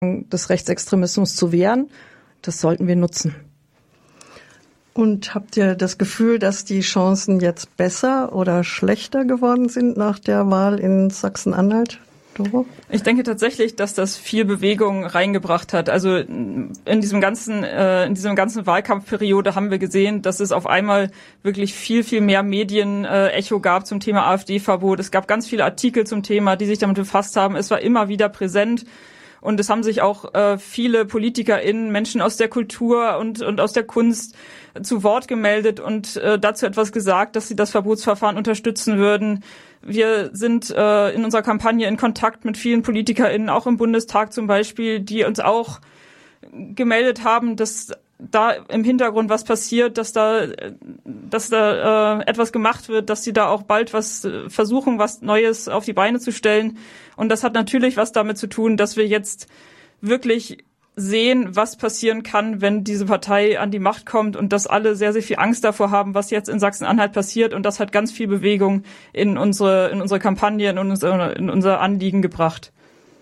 des Rechtsextremismus zu wehren. Das sollten wir nutzen. Und habt ihr das Gefühl, dass die Chancen jetzt besser oder schlechter geworden sind nach der Wahl in Sachsen-Anhalt? Doro? Ich denke tatsächlich, dass das viel Bewegung reingebracht hat. Also in diesem ganzen Wahlkampfperiode haben wir gesehen, dass es auf einmal wirklich viel, viel mehr Medienecho gab zum Thema AfD-Verbot. Es gab ganz viele Artikel zum Thema, die sich damit befasst haben. Es war immer wieder präsent. Und es haben sich auch viele PolitikerInnen, Menschen aus der Kultur und aus der Kunst zu Wort gemeldet und dazu etwas gesagt, dass sie das Verbotsverfahren unterstützen würden. Wir sind in unserer Kampagne in Kontakt mit vielen PolitikerInnen, auch im Bundestag zum Beispiel, die uns auch gemeldet haben, dass da im Hintergrund was passiert, dass da etwas gemacht wird, dass sie da auch bald was versuchen, was Neues auf die Beine zu stellen. Und das hat natürlich was damit zu tun, dass wir jetzt wirklich sehen, was passieren kann, wenn diese Partei an die Macht kommt und dass alle sehr, sehr viel Angst davor haben, was jetzt in Sachsen-Anhalt passiert. Und das hat ganz viel Bewegung in unsere Kampagne, in unser Anliegen gebracht.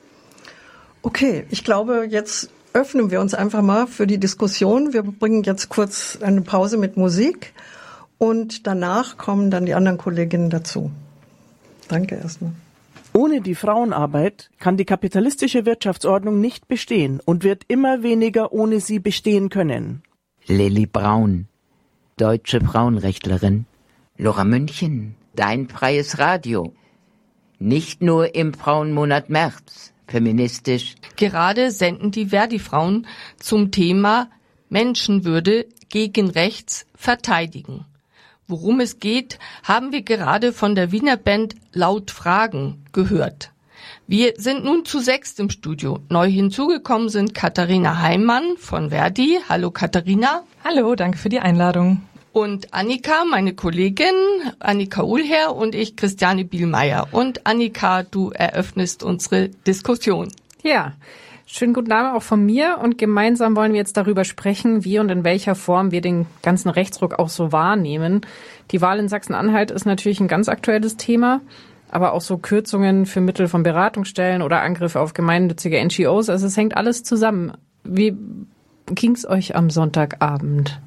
Okay, ich glaube, jetzt öffnen wir uns einfach mal für die Diskussion. Wir bringen jetzt kurz eine Pause mit Musik und danach kommen dann die anderen Kolleginnen dazu. Danke erstmal. Ohne die Frauenarbeit kann die kapitalistische Wirtschaftsordnung nicht bestehen und wird immer weniger ohne sie bestehen können. Lilly Braun, deutsche Frauenrechtlerin. Lora München, dein freies Radio. Nicht nur im Frauenmonat März, feministisch. Gerade senden die Verdi-Frauen zum Thema Menschenwürde gegen Rechts verteidigen. Worum es geht, haben wir gerade von der Wiener Band Laut Fragen gehört. Wir sind nun zu 6 im Studio. Neu hinzugekommen sind Katharina Heimann von Verdi. Hallo Katharina. Hallo, danke für die Einladung. Und Annika, meine Kollegin, Annika Uhlherr und ich, Christiane Bielmeier. Und Annika, du eröffnest unsere Diskussion. Ja, schönen guten Abend auch von mir und gemeinsam wollen wir jetzt darüber sprechen, wie und in welcher Form wir den ganzen Rechtsruck auch so wahrnehmen. Die Wahl in Sachsen-Anhalt ist natürlich ein ganz aktuelles Thema, aber auch so Kürzungen für Mittel von Beratungsstellen oder Angriffe auf gemeinnützige NGOs. Also es hängt alles zusammen. Wie ging's euch am Sonntagabend,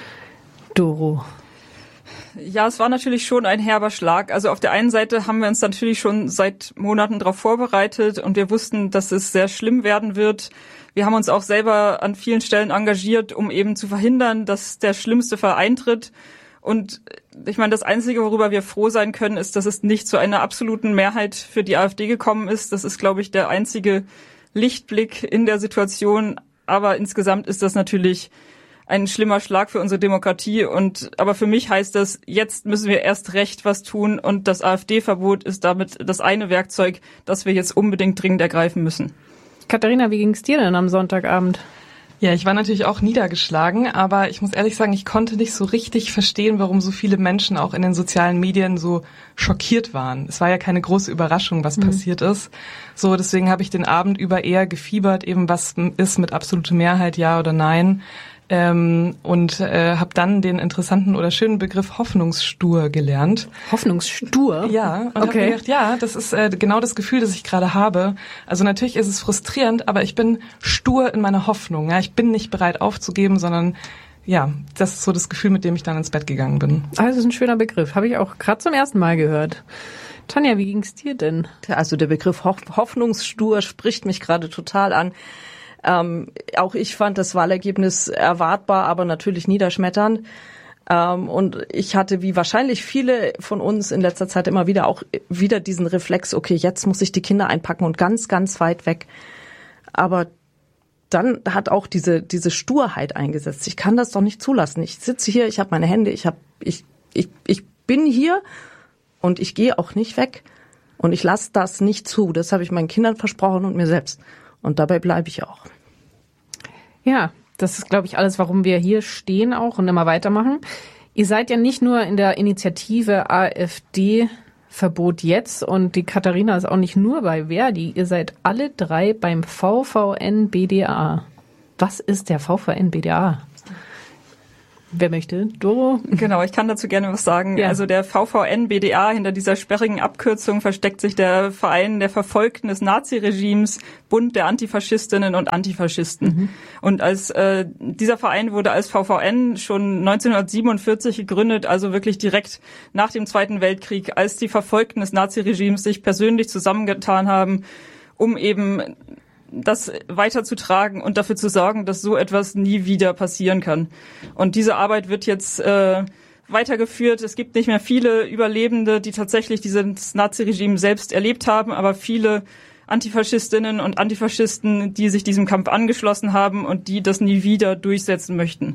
Doro? Ja, es war natürlich schon ein herber Schlag. Also auf der einen Seite haben wir uns natürlich schon seit Monaten darauf vorbereitet und wir wussten, dass es sehr schlimm werden wird. Wir haben uns auch selber an vielen Stellen engagiert, um eben zu verhindern, dass der schlimmste Fall eintritt. Und ich meine, das Einzige, worüber wir froh sein können, ist, dass es nicht zu einer absoluten Mehrheit für die AfD gekommen ist. Das ist, glaube ich, der einzige Lichtblick in der Situation. Aber insgesamt ist das natürlich ein schlimmer Schlag für unsere Demokratie. Aber für mich heißt das, jetzt müssen wir erst recht was tun. Und das AfD-Verbot ist damit das eine Werkzeug, das wir jetzt unbedingt dringend ergreifen müssen. Katharina, wie ging es dir denn am Sonntagabend? Ja, ich war natürlich auch niedergeschlagen, aber ich muss ehrlich sagen, ich konnte nicht so richtig verstehen, warum so viele Menschen auch in den sozialen Medien so schockiert waren. Es war ja keine große Überraschung, was passiert ist. So, deswegen habe ich den Abend über eher gefiebert, eben was ist mit absolute Mehrheit, ja oder nein. Und habe dann den interessanten oder schönen Begriff Hoffnungsstur gelernt. Hoffnungsstur? Ja, und habe gedacht, ja, das ist genau das Gefühl, das ich gerade habe. Also natürlich ist es frustrierend, aber ich bin stur in meiner Hoffnung. Ja, ich bin nicht bereit aufzugeben, sondern ja, das ist so das Gefühl, mit dem ich dann ins Bett gegangen bin. Also das ist ein schöner Begriff, habe ich auch gerade zum ersten Mal gehört. Tanja, wie ging's dir denn? Also der Begriff Hoffnungsstur spricht mich gerade total an. Auch ich fand das Wahlergebnis erwartbar, aber natürlich niederschmetternd. Und ich hatte, wie wahrscheinlich viele von uns in letzter Zeit immer wieder diesen Reflex, okay, jetzt muss ich die Kinder einpacken und ganz, ganz weit weg. Aber dann hat auch diese Sturheit eingesetzt. Ich kann das doch nicht zulassen. Ich sitze hier, ich habe meine Hände, ich bin hier und ich gehe auch nicht weg. Und ich lasse das nicht zu. Das habe ich meinen Kindern versprochen und mir selbst. Und dabei bleibe ich auch. Ja, das ist, glaube ich, alles, warum wir hier stehen auch und immer weitermachen. Ihr seid ja nicht nur in der Initiative AfD Verbot jetzt und die Katharina ist auch nicht nur bei Verdi. Ihr seid alle 3 beim VVN-BDA. Was ist der VVN-BDA? Wer möchte? Doro? Genau, ich kann dazu gerne was sagen. Ja. Also der VVN-BDA, hinter dieser sperrigen Abkürzung versteckt sich der Verein der Verfolgten des Naziregimes, Bund der Antifaschistinnen und Antifaschisten. Mhm. Und als dieser Verein wurde als VVN schon 1947 gegründet, also wirklich direkt nach dem Zweiten Weltkrieg, als die Verfolgten des Naziregimes sich persönlich zusammengetan haben, um eben das weiterzutragen und dafür zu sorgen, dass so etwas nie wieder passieren kann. Und diese Arbeit wird jetzt weitergeführt. Es gibt nicht mehr viele Überlebende, die tatsächlich dieses Naziregime selbst erlebt haben, aber viele Antifaschistinnen und Antifaschisten, die sich diesem Kampf angeschlossen haben und die das nie wieder durchsetzen möchten.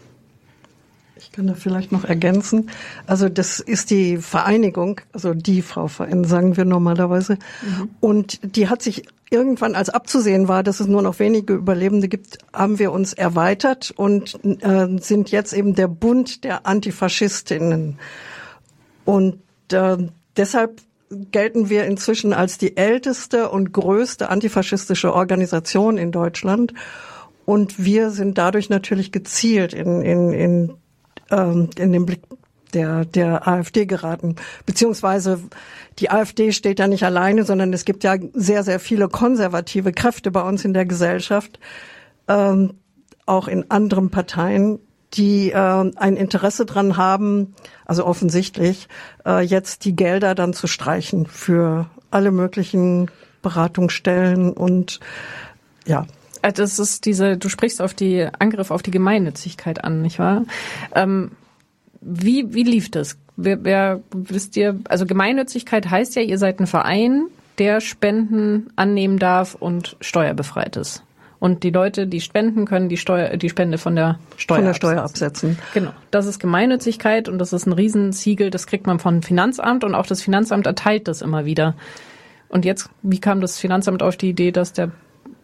Ich kann da vielleicht noch ergänzen. Also das ist die Vereinigung, also die VVN, sagen wir normalerweise. Mhm. Und die hat sich irgendwann, als abzusehen war, dass es nur noch wenige Überlebende gibt, haben wir uns erweitert und sind jetzt eben der Bund der Antifaschistinnen. Und deshalb gelten wir inzwischen als die älteste und größte antifaschistische Organisation in Deutschland. Und wir sind dadurch natürlich gezielt in den Blick der AfD geraten. Beziehungsweise die AfD steht ja nicht alleine, sondern es gibt ja sehr, sehr viele konservative Kräfte bei uns in der Gesellschaft, auch in anderen Parteien, die ein Interesse dran haben, also offensichtlich, jetzt die Gelder dann zu streichen für alle möglichen Beratungsstellen und ja. Das ist du sprichst auf die Angriff auf die Gemeinnützigkeit an, nicht wahr? Wie lief das? Wisst ihr, also Gemeinnützigkeit heißt ja, ihr seid ein Verein, der Spenden annehmen darf und steuerbefreit ist. Und die Leute, die spenden, können die Spende von der Steuer absetzen. Genau. Das ist Gemeinnützigkeit und das ist ein Riesensiegel, das kriegt man vom Finanzamt und auch das Finanzamt erteilt das immer wieder. Und jetzt, wie kam das Finanzamt auf die Idee, dass der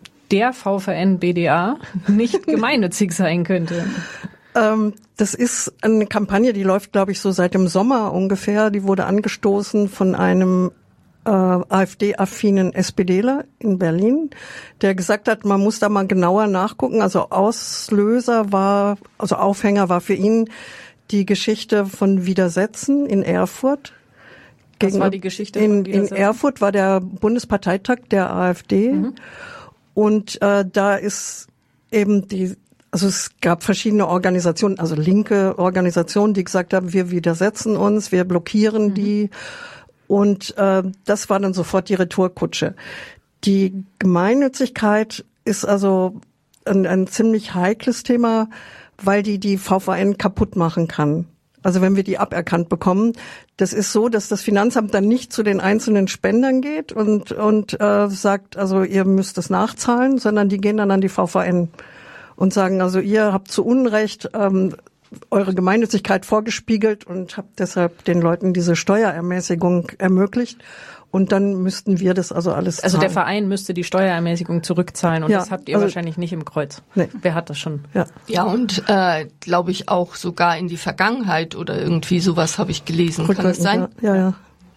VVN-BDA nicht gemeinnützig sein könnte? Das ist eine Kampagne, die läuft, glaube ich, so seit dem Sommer ungefähr. Die wurde angestoßen von einem AfD-affinen SPDler in Berlin, der gesagt hat, man muss da mal genauer nachgucken. Also Aufhänger war für ihn die Geschichte von Widersetzen in Erfurt. Was war die Geschichte von Widersetzen? In Erfurt war der Bundesparteitag der AfD. Mhm. Und da ist eben also es gab verschiedene Organisationen, also linke Organisationen, die gesagt haben, wir widersetzen uns, wir blockieren die. Und das war dann sofort die Retourkutsche. Die Gemeinnützigkeit ist also ein ziemlich heikles Thema, weil die VVN kaputt machen kann. Also wenn wir die aberkannt bekommen, das ist so, dass das Finanzamt dann nicht zu den einzelnen Spendern geht und sagt, also ihr müsst es nachzahlen, sondern die gehen dann an die VVN und sagen, also ihr habt zu Unrecht eure Gemeinnützigkeit vorgespiegelt und habt deshalb den Leuten diese Steuerermäßigung ermöglicht. Und dann müssten wir das also alles zahlen. Also der Verein müsste die Steuerermäßigung zurückzahlen und das habt ihr wahrscheinlich nicht im Kreuz. Nee. Wer hat das schon? Ja und glaube ich auch sogar in die Vergangenheit oder irgendwie sowas habe ich gelesen. Kann das sein? Ja.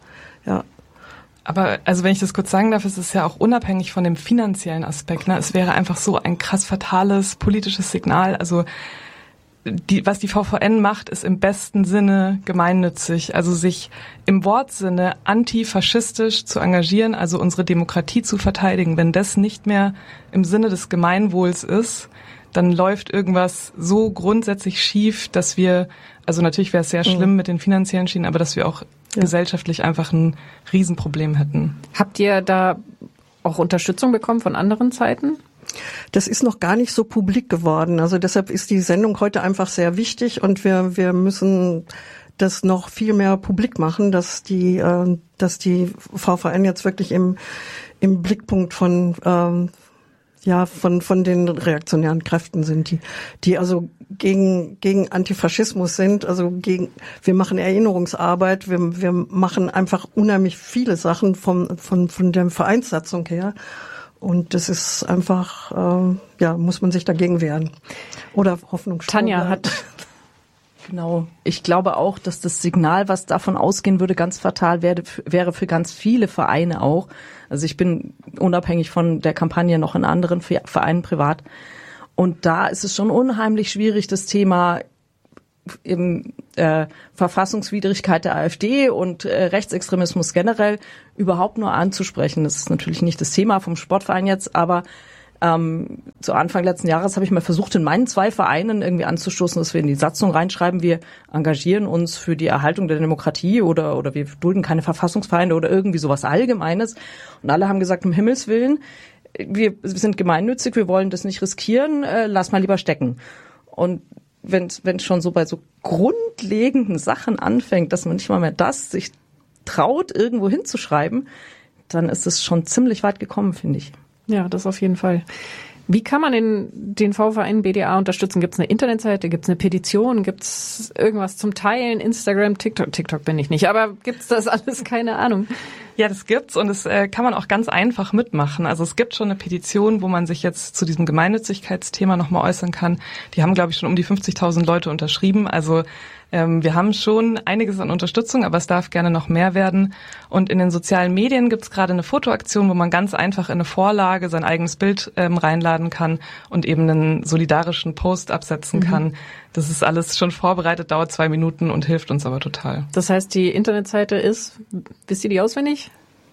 Aber also wenn ich das kurz sagen darf, es ist ja auch unabhängig von dem finanziellen Aspekt. Ne? Es wäre einfach so ein krass fatales politisches Signal. Also was die VVN macht, ist im besten Sinne gemeinnützig. Also sich im Wortsinne antifaschistisch zu engagieren, also unsere Demokratie zu verteidigen. Wenn das nicht mehr im Sinne des Gemeinwohls ist, dann läuft irgendwas so grundsätzlich schief, dass wir, also natürlich wäre es sehr schlimm mit den finanziellen Schienen, aber dass wir auch gesellschaftlich einfach ein Riesenproblem hätten. Habt ihr da auch Unterstützung bekommen von anderen Seiten? Das ist noch gar nicht so publik geworden. Also deshalb ist die Sendung heute einfach sehr wichtig und wir müssen das noch viel mehr publik machen, dass die VVN jetzt wirklich im Blickpunkt von den reaktionären Kräften sind, die also gegen Antifaschismus sind, also wir machen Erinnerungsarbeit, wir machen einfach unheimlich viele Sachen von der Vereinssatzung her. Und das ist einfach, muss man sich dagegen wehren. Oder Hoffnung. Tanja hat, genau. Ich glaube auch, dass das Signal, was davon ausgehen würde, ganz fatal wäre für ganz viele Vereine auch. Also ich bin unabhängig von der Kampagne noch in anderen Vereinen privat. Und da ist es schon unheimlich schwierig, das Thema eben Verfassungswidrigkeit der AfD und Rechtsextremismus generell überhaupt nur anzusprechen. Das ist natürlich nicht das Thema vom Sportverein jetzt, aber zu Anfang letzten Jahres habe ich mal versucht, in meinen 2 Vereinen irgendwie anzustoßen, dass wir in die Satzung reinschreiben, wir engagieren uns für die Erhaltung der Demokratie oder wir dulden keine Verfassungsfeinde oder irgendwie sowas Allgemeines. Und alle haben gesagt, um Himmels Willen, wir sind gemeinnützig, wir wollen das nicht riskieren, lass mal lieber stecken. Und wenn schon so bei so grundlegenden Sachen anfängt, dass man nicht mal mehr das sich traut, irgendwo hinzuschreiben, dann ist es schon ziemlich weit gekommen, finde ich. Ja, das auf jeden Fall. Wie kann man den V-Verein BDA unterstützen? Gibt es eine Internetseite? Gibt es eine Petition? Gibt es irgendwas zum Teilen? Instagram, TikTok? TikTok bin ich nicht, aber gibt's das alles? Keine Ahnung. Ja, das gibt's und das kann man auch ganz einfach mitmachen. Also es gibt schon eine Petition, wo man sich jetzt zu diesem Gemeinnützigkeitsthema nochmal äußern kann. Die haben, glaube ich, schon um die 50.000 Leute unterschrieben. Also wir haben schon einiges an Unterstützung, aber es darf gerne noch mehr werden. Und in den sozialen Medien gibt's gerade eine Fotoaktion, wo man ganz einfach in eine Vorlage sein eigenes Bild reinladen kann und eben einen solidarischen Post absetzen kann. Das ist alles schon vorbereitet, dauert 2 Minuten und hilft uns aber total. Das heißt, die Internetseite ist, wisst ihr die auswendig?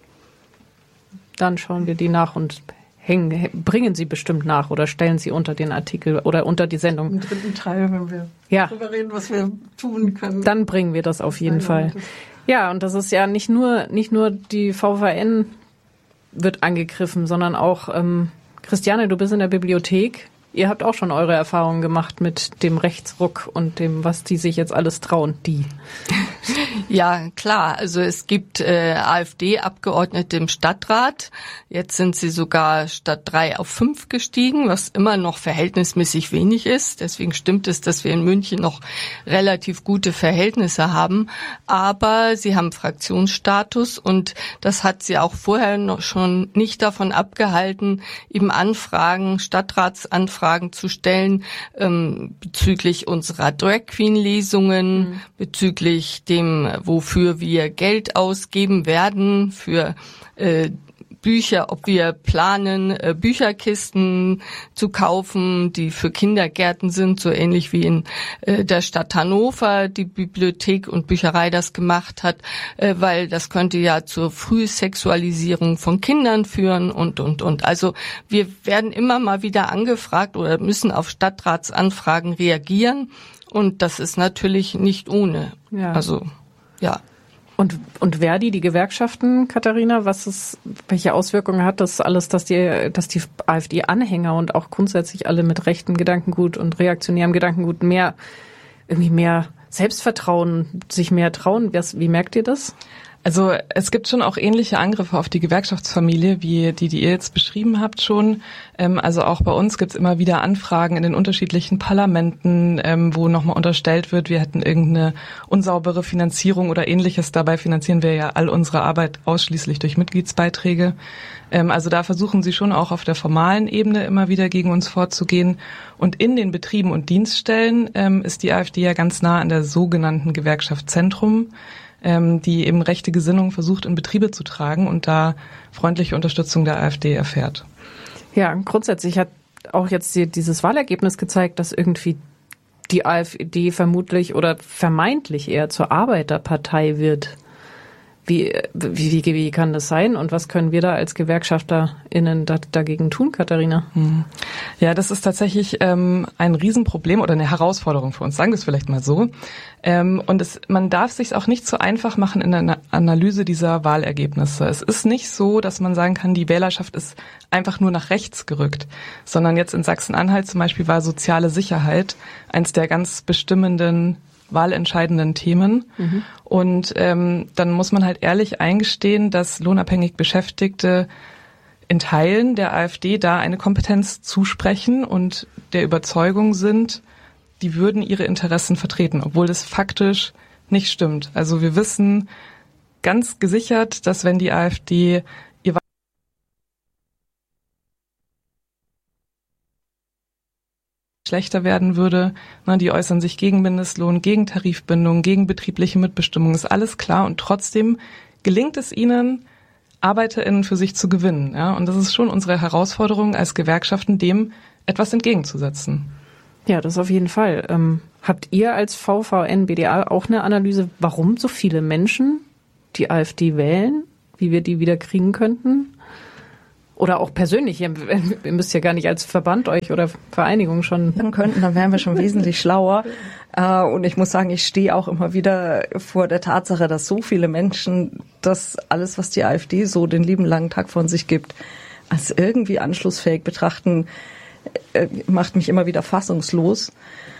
Dann schauen wir die nach und bringen sie bestimmt nach oder stellen sie unter den Artikel oder unter die Sendung. Im 3. Teil, wenn wir darüber reden, was wir tun können. Dann bringen wir das auf jeden Fall. Ja, und das ist ja nicht nur die VVN wird angegriffen, sondern auch, Christiane, du bist in der Bibliothek. Ihr habt auch schon eure Erfahrungen gemacht mit dem Rechtsruck und dem, was die sich jetzt alles trauen, die. Ja, klar. Also es gibt AfD-Abgeordnete im Stadtrat. Jetzt sind sie sogar statt 3 auf 5 gestiegen, was immer noch verhältnismäßig wenig ist. Deswegen stimmt es, dass wir in München noch relativ gute Verhältnisse haben. Aber sie haben Fraktionsstatus und das hat sie auch vorher noch schon nicht davon abgehalten, eben Stadtratsanfragen zu stellen bezüglich unserer Drag Queen Lesungen, bezüglich dem, wofür wir Geld ausgeben werden für Bücher, ob wir planen, Bücherkisten zu kaufen, die für Kindergärten sind, so ähnlich wie in der Stadt Hannover die Bibliothek und Bücherei das gemacht hat, weil das könnte ja zur Frühsexualisierung von Kindern führen und. Also wir werden immer mal wieder angefragt oder müssen auf Stadtratsanfragen reagieren und das ist natürlich nicht ohne. Ja. Also, ja. Und Verdi, die Gewerkschaften, Katharina, welche Auswirkungen hat das alles, dass die AfD-Anhänger und auch grundsätzlich alle mit rechtem Gedankengut und reaktionärem Gedankengut mehr Selbstvertrauen, sich mehr trauen? Wie merkt ihr das? Also es gibt schon auch ähnliche Angriffe auf die Gewerkschaftsfamilie, wie die ihr jetzt beschrieben habt schon. Also auch bei uns gibt es immer wieder Anfragen in den unterschiedlichen Parlamenten, wo nochmal unterstellt wird, wir hätten irgendeine unsaubere Finanzierung oder ähnliches. Dabei finanzieren wir ja all unsere Arbeit ausschließlich durch Mitgliedsbeiträge. Also da versuchen sie schon auch auf der formalen Ebene immer wieder gegen uns vorzugehen. Und in den Betrieben und Dienststellen ist die AfD ja ganz nah an der sogenannten Gewerkschaft Zentrum, die eben rechte Gesinnung versucht, in Betriebe zu tragen und da freundliche Unterstützung der AfD erfährt. Ja, grundsätzlich hat auch jetzt dieses Wahlergebnis gezeigt, dass irgendwie die AfD vermutlich oder vermeintlich eher zur Arbeiterpartei wird. Wie kann das sein und was können wir da als GewerkschafterInnen dagegen tun, Katharina? Ja, das ist tatsächlich ein Riesenproblem oder eine Herausforderung für uns, sagen wir es vielleicht mal so. Und man darf sich auch nicht so einfach machen in der Analyse dieser Wahlergebnisse. Es ist nicht so, dass man sagen kann, die Wählerschaft ist einfach nur nach rechts gerückt, sondern jetzt in Sachsen-Anhalt zum Beispiel war soziale Sicherheit eins der ganz bestimmenden wahlentscheidenden Themen. Und dann muss man halt ehrlich eingestehen, dass lohnabhängig Beschäftigte in Teilen der AfD da eine Kompetenz zusprechen und der Überzeugung sind, die würden ihre Interessen vertreten, obwohl das faktisch nicht stimmt. Also wir wissen ganz gesichert, dass wenn die AfD schlechter werden würde. Die äußern sich gegen Mindestlohn, gegen Tarifbindung, gegen betriebliche Mitbestimmung, ist alles klar. Und trotzdem gelingt es ihnen, ArbeiterInnen für sich zu gewinnen. Ja? Und das ist schon unsere Herausforderung als Gewerkschaften, dem etwas entgegenzusetzen. Ja, das auf jeden Fall. Habt ihr als VVN-BDA auch eine Analyse, warum so viele Menschen die AfD wählen, wie wir die wieder kriegen könnten? Oder auch persönlich, ihr müsst ja gar nicht als Verband euch oder Vereinigung schon... Dann wären wir schon wesentlich schlauer. Und ich muss sagen, ich stehe auch immer wieder vor der Tatsache, dass so viele Menschen das alles, was die AfD so den lieben langen Tag von sich gibt, als irgendwie anschlussfähig betrachten, macht mich immer wieder fassungslos.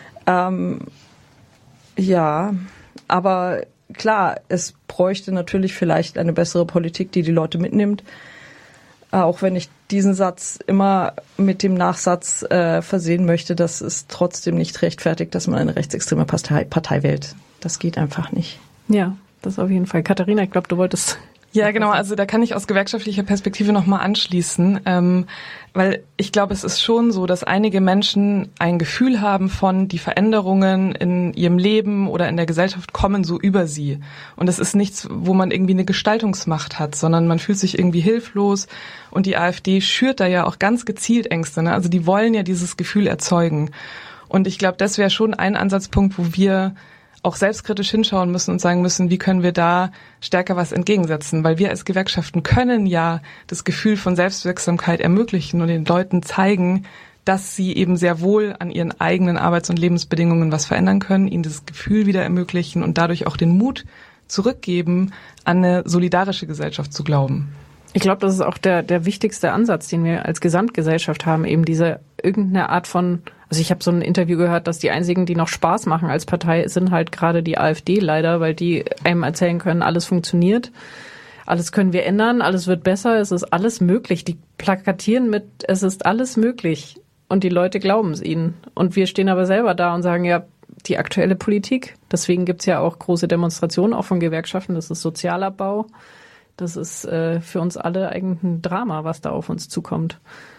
Ja, aber klar, es bräuchte natürlich vielleicht eine bessere Politik, die die Leute mitnimmt. Auch wenn ich diesen Satz immer mit dem Nachsatz versehen möchte, dass es trotzdem nicht rechtfertigt, dass man eine rechtsextreme Partei wählt. Das geht einfach nicht. Ja, das auf jeden Fall. Katharina, ich glaube, du wolltest... Ja, genau. Also da kann ich aus gewerkschaftlicher Perspektive nochmal anschließen, weil ich glaube, es ist schon so, dass einige Menschen ein Gefühl haben von, die Veränderungen in ihrem Leben oder in der Gesellschaft kommen so über sie. Und das ist nichts, wo man irgendwie eine Gestaltungsmacht hat, sondern man fühlt sich irgendwie hilflos. Und die AfD schürt da ja auch ganz gezielt Ängste, ne? Also die wollen ja dieses Gefühl erzeugen. Und ich glaube, das wäre schon ein Ansatzpunkt, wo wir auch selbstkritisch hinschauen müssen und sagen müssen, wie können wir da stärker was entgegensetzen? Weil wir als Gewerkschaften können ja das Gefühl von Selbstwirksamkeit ermöglichen und den Leuten zeigen, dass sie eben sehr wohl an ihren eigenen Arbeits- und Lebensbedingungen was verändern können, ihnen das Gefühl wieder ermöglichen und dadurch auch den Mut zurückgeben, an eine solidarische Gesellschaft zu glauben. Ich glaube, das ist auch der wichtigste Ansatz, den wir als Gesamtgesellschaft haben, eben diese irgendeine Art von, also ich habe so ein Interview gehört, dass die einzigen, die noch Spaß machen als Partei, sind halt gerade die AfD leider, weil die einem erzählen können, alles funktioniert, alles können wir ändern, alles wird besser, es ist alles möglich. Die plakatieren mit, es ist alles möglich und die Leute glauben es ihnen. Und wir stehen aber selber da und sagen, ja, die aktuelle Politik, deswegen gibt's ja auch große Demonstrationen, auch von Gewerkschaften, das ist Sozialabbau. Das ist für uns alle eigentlich ein Drama, was da auf uns zukommt.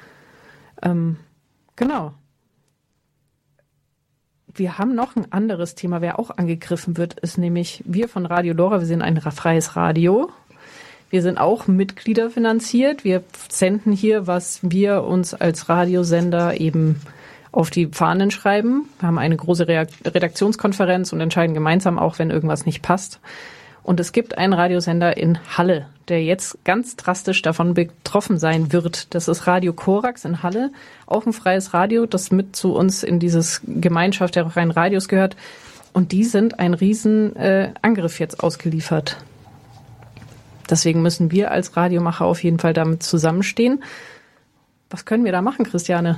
Genau. Wir haben noch ein anderes Thema, wer auch angegriffen wird, ist nämlich wir von Radio Lora. Wir sind ein freies Radio. Wir sind auch mitgliederfinanziert. Wir senden hier, was wir uns als Radiosender eben auf die Fahnen schreiben. Wir haben eine große Redaktionskonferenz und entscheiden gemeinsam auch, wenn irgendwas nicht passt. Und es gibt einen Radiosender in Halle, der jetzt ganz drastisch davon betroffen sein wird. Das ist Radio Korax in Halle, auch ein freies Radio, das mit zu uns in dieses Gemeinschaft der freien Radios gehört. Und die sind ein riesen Angriff jetzt ausgeliefert. Deswegen müssen wir als Radiomacher auf jeden Fall damit zusammenstehen. Was können wir da machen, Christiane?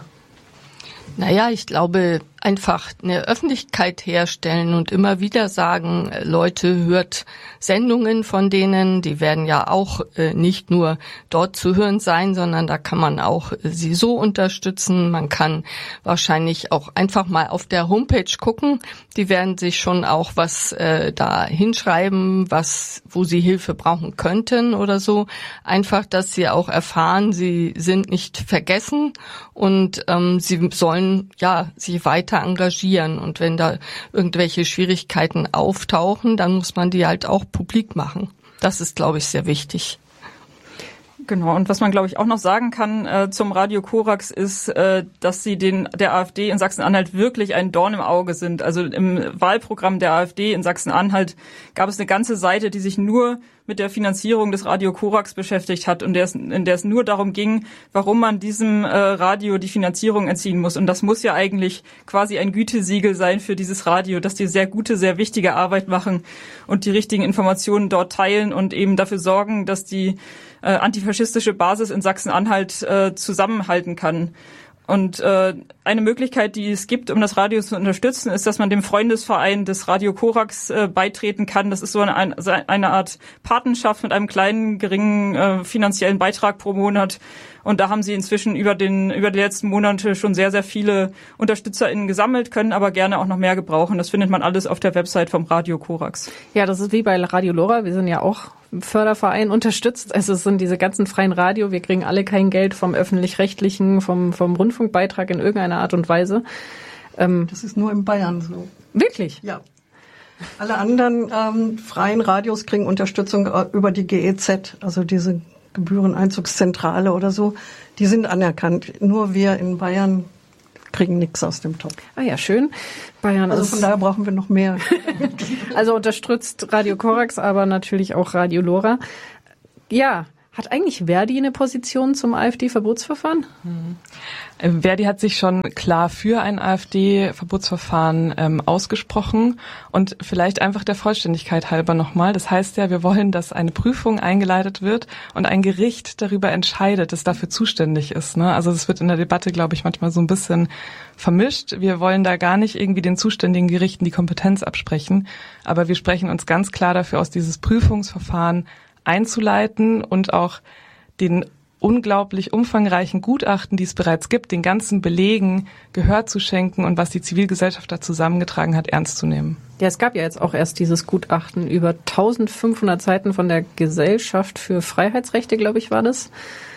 Naja, ich glaube, einfach eine Öffentlichkeit herstellen und immer wieder sagen, Leute, hört Sendungen von denen, die werden ja auch nicht nur dort zu hören sein, sondern da kann man auch sie so unterstützen. Man kann wahrscheinlich auch einfach mal auf der Homepage gucken. Die werden sich schon auch was da hinschreiben, wo sie Hilfe brauchen könnten oder so. Einfach, dass sie auch erfahren, sie sind nicht vergessen und sie sollen ja sich weiter engagieren. Und wenn da irgendwelche Schwierigkeiten auftauchen, dann muss man die halt auch publik machen. Das ist, glaube ich, sehr wichtig. Genau, und was man, glaube ich, auch noch sagen kann zum Radio Korax ist, dass sie der AfD in Sachsen-Anhalt wirklich ein Dorn im Auge sind. Also im Wahlprogramm der AfD in Sachsen-Anhalt gab es eine ganze Seite, die sich nur mit der Finanzierung des Radio Korax beschäftigt hat und in der es nur darum ging, warum man diesem Radio die Finanzierung entziehen muss. Und das muss ja eigentlich quasi ein Gütesiegel sein für dieses Radio, dass die sehr gute, sehr wichtige Arbeit machen und die richtigen Informationen dort teilen und eben dafür sorgen, dass die antifaschistische Basis in Sachsen-Anhalt zusammenhalten kann. Und eine Möglichkeit, die es gibt, um das Radio zu unterstützen, ist, dass man dem Freundesverein des Radio Korax beitreten kann. Das ist so eine Art Patenschaft mit einem kleinen, geringen finanziellen Beitrag pro Monat. Und da haben sie inzwischen über die letzten Monate schon sehr, sehr viele UnterstützerInnen gesammelt, können aber gerne auch noch mehr gebrauchen. Das findet man alles auf der Website vom Radio Korax. Ja, das ist wie bei Radio Lora. Wir sind ja auch Förderverein unterstützt. Also es sind diese ganzen freien Radio. Wir kriegen alle kein Geld vom Öffentlich-Rechtlichen, vom Rundfunkbeitrag in irgendeiner Art und Weise. Das ist nur in Bayern so. Wirklich? Ja. Alle anderen freien Radios kriegen Unterstützung über die GEZ, also diese Gebühreneinzugszentrale oder so. Die sind anerkannt. Nur wir in Bayern kriegen nichts aus dem Topf. Ah ja, schön. Bayern also von daher brauchen wir noch mehr. Also unterstützt Radio Korax, aber natürlich auch Radio Lora. Ja, hat eigentlich Verdi eine Position zum AfD-Verbotsverfahren? Verdi hat sich schon klar für ein AfD-Verbotsverfahren ausgesprochen. Und vielleicht einfach der Vollständigkeit halber nochmal. Das heißt ja, wir wollen, dass eine Prüfung eingeleitet wird und ein Gericht darüber entscheidet, das dafür zuständig ist. Ne? Also das wird in der Debatte, glaube ich, manchmal so ein bisschen vermischt. Wir wollen da gar nicht irgendwie den zuständigen Gerichten die Kompetenz absprechen. Aber wir sprechen uns ganz klar dafür aus, dieses Prüfungsverfahren einzuleiten und auch den unglaublich umfangreichen Gutachten, die es bereits gibt, den ganzen Belegen Gehör zu schenken und was die Zivilgesellschaft da zusammengetragen hat, ernst zu nehmen. Ja, es gab ja jetzt auch erst dieses Gutachten über 1500 Seiten von der Gesellschaft für Freiheitsrechte, glaube ich, war das.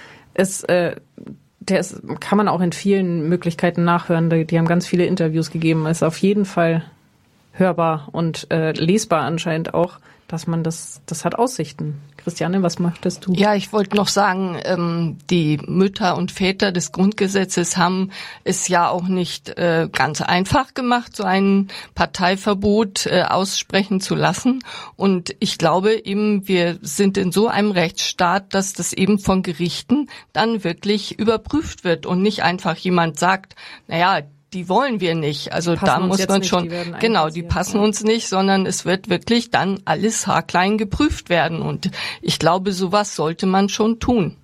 Kann man auch in vielen Möglichkeiten nachhören. Die haben ganz viele Interviews gegeben. Ist auf jeden Fall hörbar und lesbar anscheinend auch, dass man das hat Aussichten. Christiane, was möchtest du? Ja, ich wollte noch sagen, die Mütter und Väter des Grundgesetzes haben es ja auch nicht ganz einfach gemacht, so ein Parteiverbot aussprechen zu lassen. Und ich glaube eben, wir sind in so einem Rechtsstaat, dass das eben von Gerichten dann wirklich überprüft wird und nicht einfach jemand sagt, naja, die wollen wir nicht. Also da muss man schon, genau, die passen uns nicht, sondern es wird wirklich dann alles haarklein geprüft werden. Und ich glaube, sowas sollte man schon tun.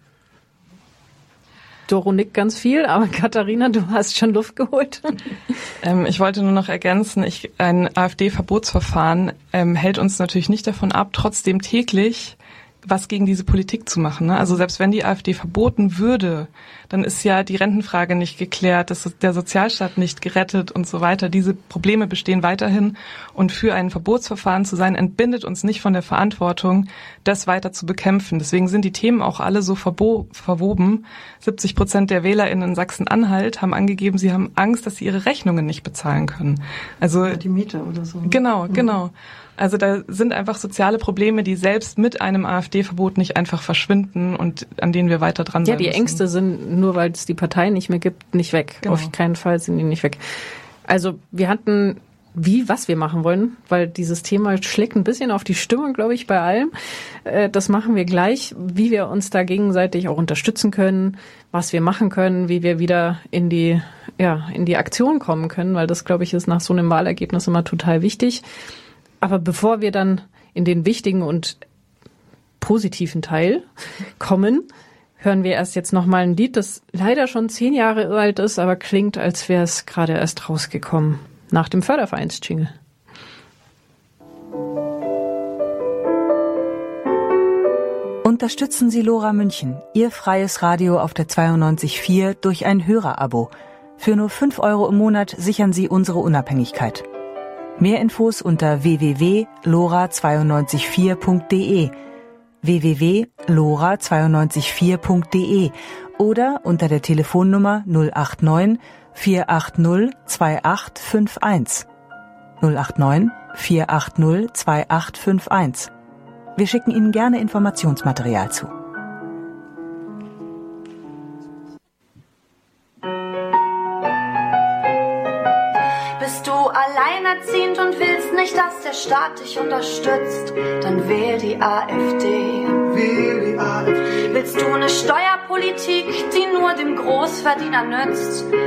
Doro nickt ganz viel, aber Katharina, du hast schon Luft geholt. Ich wollte nur noch ergänzen, ein AfD-Verbotsverfahren hält uns natürlich nicht davon ab, trotzdem täglich was gegen diese Politik zu machen. Ne? Also selbst wenn die AfD verboten würde, dann ist ja die Rentenfrage nicht geklärt, der Sozialstaat nicht gerettet und so weiter. Diese Probleme bestehen weiterhin. Und für ein Verbotsverfahren zu sein, entbindet uns nicht von der Verantwortung, das weiter zu bekämpfen. Deswegen sind die Themen auch alle so verwoben. 70% der WählerInnen in Sachsen-Anhalt haben angegeben, sie haben Angst, dass sie ihre Rechnungen nicht bezahlen können. Also die Miete oder so. Genau. Also da sind einfach soziale Probleme, die selbst mit einem AfD-Verbot nicht einfach verschwinden und an denen wir weiter dran sein müssen. Ja, die Ängste sind, nur weil es die Partei nicht mehr gibt, nicht weg. Genau. Auf keinen Fall sind die nicht weg. Also wir hatten, was wir machen wollen, weil dieses Thema schlägt ein bisschen auf die Stimmung, glaube ich, bei allem. Das machen wir gleich, wie wir uns da gegenseitig auch unterstützen können, was wir machen können, wie wir wieder in die Aktion kommen können, weil das, glaube ich, ist nach so einem Wahlergebnis immer total wichtig. Aber bevor wir dann in den wichtigen und positiven Teil kommen, hören wir jetzt nochmal ein Lied, das leider schon 10 Jahre alt ist, aber klingt, als wäre es gerade erst rausgekommen. Nach dem Fördervereins-Jingle. Unterstützen Sie Lora München, Ihr freies Radio auf der 92.4 durch ein Hörerabo. Für nur 5 € im Monat sichern Sie unsere Unabhängigkeit. Mehr Infos unter www.lora924.de www.lora924.de oder unter der Telefonnummer 089 480 2851. 089 480 2851. Wir schicken Ihnen gerne Informationsmaterial zu. Bist du alleinerziehend und willst nicht, dass der Staat dich unterstützt, dann wähl die AfD. Willst du eine Steuerpolitik, die nur dem Großverdiener nützt?